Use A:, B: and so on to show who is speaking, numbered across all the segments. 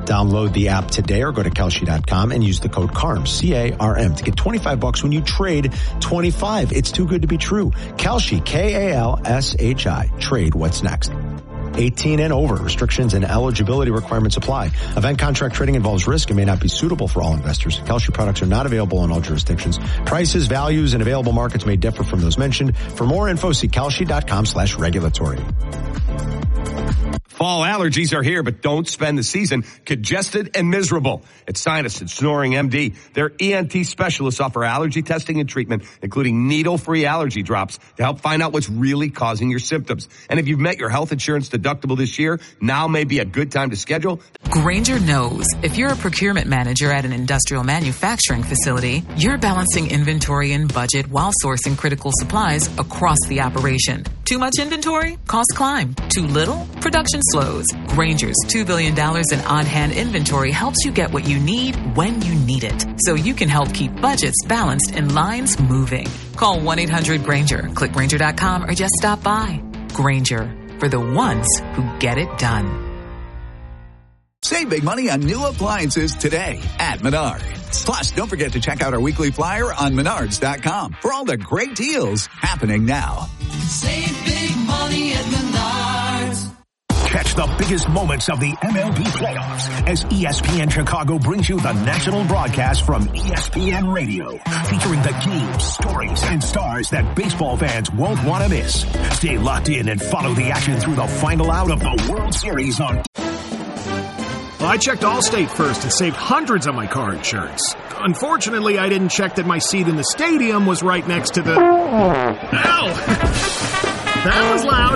A: Download the app today or go to Kalshi.com and use the code CARM, C-A-R-M, to get $25 when you trade 25. It's too good to be true. Kalshi, K-A-L-S-H-I. Trade what's next. 18 and over. Restrictions and eligibility requirements apply. Event contract trading involves risk and may not be suitable for all investors. Kalshi products are not available in all jurisdictions. Prices, values, and available markets may differ from those mentioned. For more info, see Kalshi.com/regulatory.
B: Fall allergies are here, but don't spend the season congested and miserable. At Sinus and Snoring MD, their ENT specialists offer allergy testing and treatment, including needle-free allergy drops to help find out what's really causing your symptoms. And if you've met your health insurance deductible this year, now may be a good time to schedule.
C: Grainger knows if you're a procurement manager at an industrial manufacturing facility, you're balancing inventory and budget while sourcing critical supplies across the operation. Too much inventory? Costs climb. Too little? Production slows. Grainger's $2 billion in on-hand inventory helps you get what you need when you need it, so you can help keep budgets balanced and lines moving. Call 1-800-GRAINGER, click Grainger.com, or just stop by. Grainger, for the ones who get it done.
D: Save big money on new appliances today at Menards. Plus, don't forget to check out our weekly flyer on Menards.com for all the great deals happening now.
E: Save big money at Menards.
F: Catch the biggest moments of the MLB playoffs as ESPN Chicago brings you the national broadcast from ESPN Radio, featuring the games, stories, and stars that baseball fans won't want to miss. Stay locked in and follow the action through the final out of the World Series on...
G: Well, I checked Allstate first and saved hundreds on my car insurance. Unfortunately, I didn't check that my seat in the stadium was right next to the... Ow! That was loud.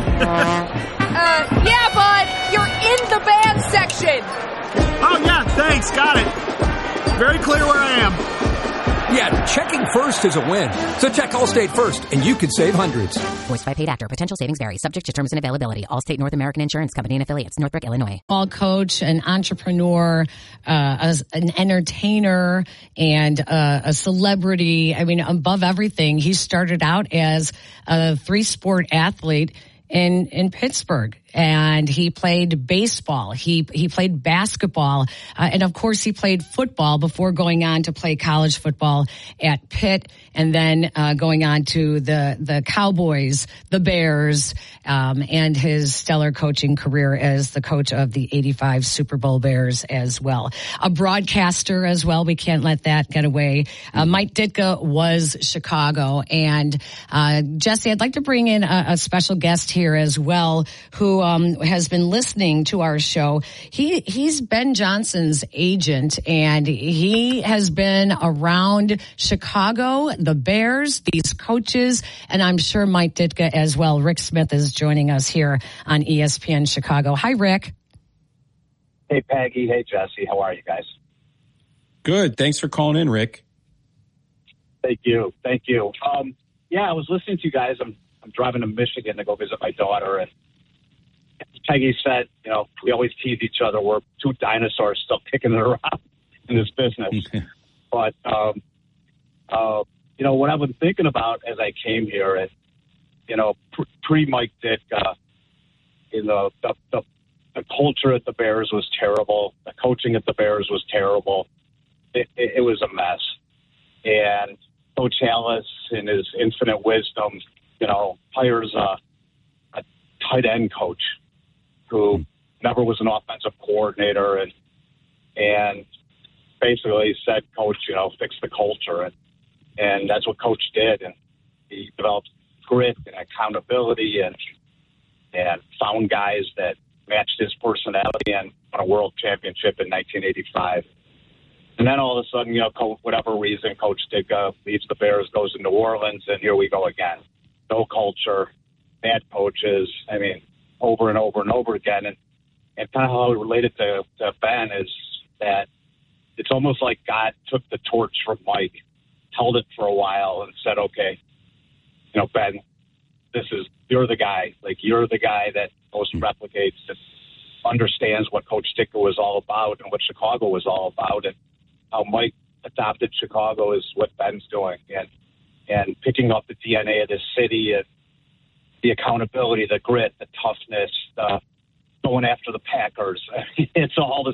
H: Yeah, bud, you're in the band section.
G: Oh, yeah, thanks, got it. Very clear where I am.
I: Yeah, checking first is a win. So check Allstate first, and you could save hundreds.
J: Voiced by paid actor. Potential savings vary. Subject to terms and availability. Allstate North American Insurance Company and affiliates. Northbrook, Illinois.
K: Ball coach, an entrepreneur, an entertainer, and a celebrity. I mean, above everything, he started out as a 3-sport athlete in Pittsburgh. And he played baseball. He played basketball. And of course, he played football before going on to play college football at Pitt, and then going on to the Cowboys, the Bears, and his stellar coaching career as the coach of the 85 Super Bowl Bears as well. A broadcaster as well. We can't let that get away. Mike Ditka was Chicago. And Jesse, I'd like to bring in a special guest here as well, who has been listening to our show. He's Ben Johnson's agent, and he has been around Chicago, the Bears, these coaches, and I'm sure Mike Ditka as well. Rick Smith is joining us here on ESPN Chicago. Hi, Rick.
L: Hey, Peggy. Hey, Jesse. How are you guys?
M: Good. Thanks for calling in, Rick.
L: Thank you. Yeah, I was listening to you guys. I'm driving to Michigan to go visit my daughter, and Peggy said, we always tease each other. We're two dinosaurs still kicking it around in this business. But, what I've been thinking about as I came here, and, pre-Mike Ditka, the culture at the Bears was terrible. The coaching at the Bears was terrible. It was a mess. And Coach Halas, in his infinite wisdom, hires a tight end coach who never was an offensive coordinator, and basically said, Coach, fix the culture. And that's what Coach did. And he developed grit and accountability and found guys that matched his personality and won a world championship in 1985. And then all of a sudden, for whatever reason, Coach Ditka leaves the Bears, goes to New Orleans, and here we go again. No culture, bad coaches. I mean, over and over and over again. And kind of how I relate it to Ben is that it's almost like God took the torch from Mike, held it for a while, and said, okay, Ben, you're the guy. Like, you're the guy that most replicates, that understands what Coach Ditka was all about and what Chicago was all about. And how Mike adopted Chicago is what Ben's doing. And picking up the DNA of this city and the accountability, the grit, the toughness, going after the Packers. It's all the